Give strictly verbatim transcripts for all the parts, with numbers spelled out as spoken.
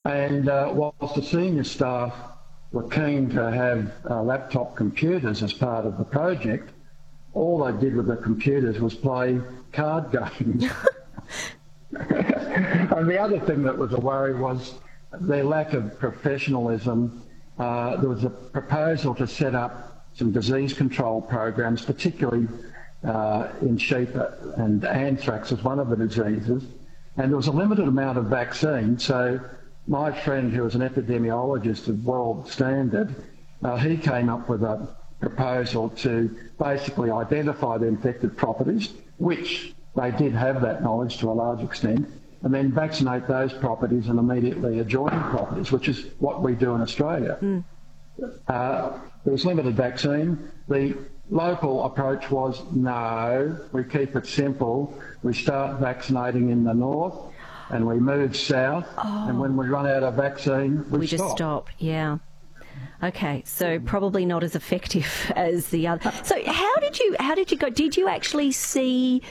And uh, whilst the senior staff were keen to have uh, laptop computers as part of the project, all they did with the computers was play card games. And the other thing that was a worry was their lack of professionalism. Uh, there was a proposal to set up some disease control programs, particularly uh, in sheep, and anthrax is one of the diseases. And there was a limited amount of vaccine, so my friend, who was an epidemiologist of world standard, uh, he came up with a proposal to basically identify the infected properties, which they did have that knowledge to a large extent, and then vaccinate those properties and immediately adjoining properties, which is what we do in Australia. Mm. Uh, there was limited vaccine. The local approach was, no, we keep it simple. We start vaccinating in the north and we move south, oh. and when we run out of vaccine, we, we stop. just stop. Yeah. Okay, so probably not as effective as the other. So how did you how did you go? Did you actually see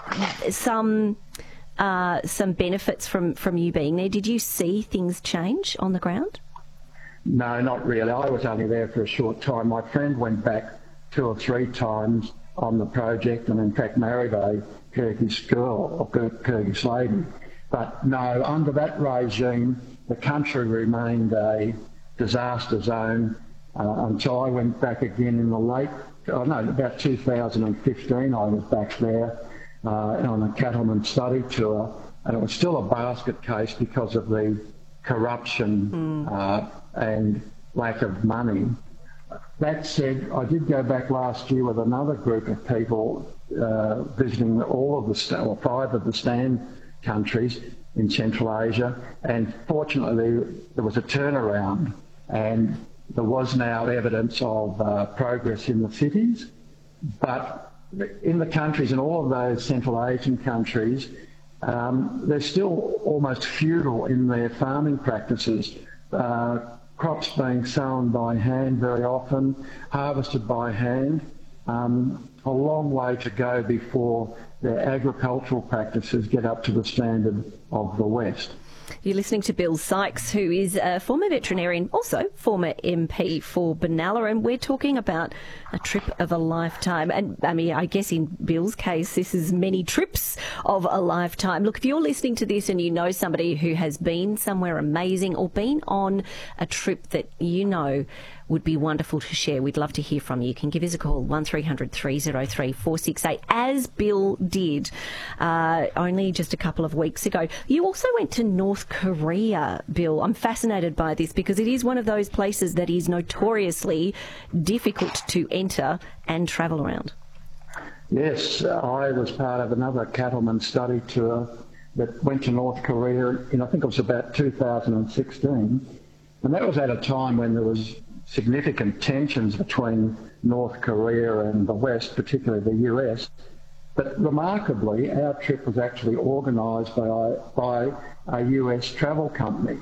some uh, some benefits from, from you being there? Did you see things change on the ground? No, not really. I was only there for a short time. My friend went back two or three times on the project, and in fact married a Kyrgyz girl, or Kyrgyz lady. But no, under that regime, the country remained a disaster zone uh, until I went back again in the late, oh no, about two thousand fifteen I was back there uh, on a cattleman study tour, and it was still a basket case because of the corruption mm. uh, and lack of money. That said, I did go back last year with another group of people uh, visiting all of the, or five of the stand countries in Central Asia, and fortunately there was a turnaround and there was now evidence of uh, progress in the cities, but in the countries, in all of those Central Asian countries, um, they're still almost feudal in their farming practices. Uh, crops being sown by hand very often, harvested by hand. Um, a long way to go before their agricultural practices get up to the standard of the West. You're listening to Bill Sykes, who is a former veterinarian, also former M P for Benalla, and we're talking about a trip of a lifetime. And I mean, I guess in Bill's case, this is many trips of a lifetime. Look, if you're listening to this and you know somebody who has been somewhere amazing or been on a trip that you know would be wonderful to share, we'd love to hear from you. You can give us a call, one three hundred, three oh three, four six eight, as Bill did uh, only just a couple of weeks ago. You also went to North Korea, Bill. I'm fascinated by this because it is one of those places that is notoriously difficult to enter and travel around. Yes, I was part of another cattleman study tour that went to North Korea in, I think it was about two thousand sixteen, and that was at a time when there was significant tensions between North Korea and the West, particularly the U S. But remarkably, our trip was actually organised by, by a U S travel company,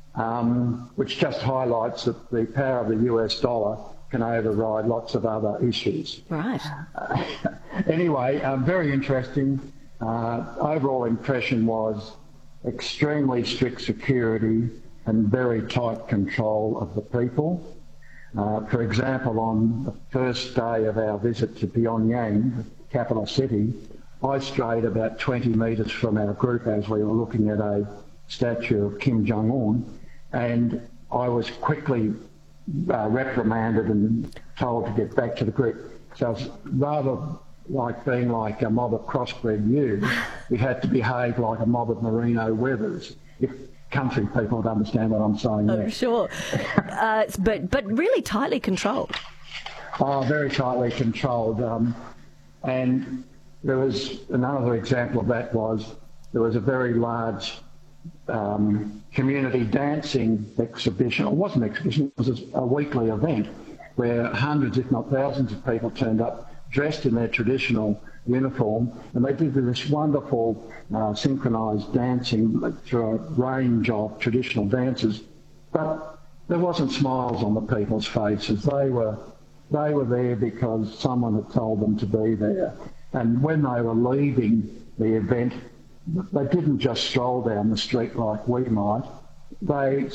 um, which just highlights that the power of the U S dollar can override lots of other issues. Right. Uh, anyway, um, very interesting. Uh, overall impression was extremely strict security and very tight control of the people. Uh, for example, on the first day of our visit to Pyongyang, the capital city, I strayed about twenty metres from our group as we were looking at a statue of Kim Jong-un, and I was quickly uh, reprimanded and told to get back to the group. So it was rather like being like a mob of crossbred ewes. We had to behave like a mob of merino wethers. If country people would understand what I'm saying there. Oh, sure. uh, but, but really tightly controlled. Oh, very tightly controlled. Um, and there was another example of that was there was a very large um, community dancing exhibition. It wasn't an exhibition, it was a weekly event where hundreds, if not thousands of people turned up dressed in their traditional uniform, and they did this wonderful uh, synchronised dancing through a range of traditional dances, but there wasn't smiles on the people's faces. They were they were there because someone had told them to be there, and when they were leaving the event, they didn't just stroll down the street like we might. They